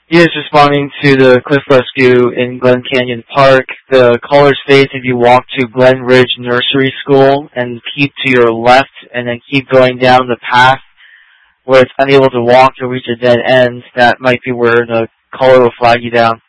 He is responding to the cliff rescue in Glen Canyon Park. The caller states if you walk to Glen Ridge Nursery School and keep to your left and then keep going down the path where it's unable to walk to reach a dead end, that might be where the caller will flag you down.